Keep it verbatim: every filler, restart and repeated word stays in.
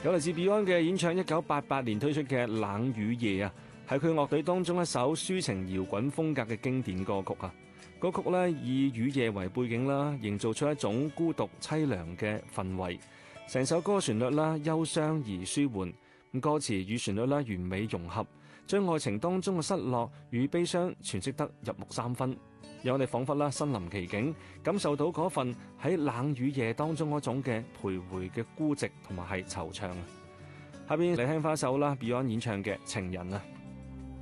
有嚟自 Beyond 嘅演唱，一九八八年推出嘅《冷雨夜》啊，係佢樂隊當中一首抒情搖滾風格嘅經典歌曲啊。歌曲咧以雨夜為背景啦，營造出一種孤獨淒涼嘅氛圍。成首歌旋律啦憂傷而舒緩，咁歌詞與旋律啦完美融合，將愛情當中嘅失落與悲傷詮釋得入木三分，讓我哋彷彿啦身臨其境，感受到嗰份喺冷雨夜當中嗰種嘅徘徊嘅孤寂同埋係惆悵。下邊嚟聽翻一首啦 Beyond 演唱嘅《情人》啊。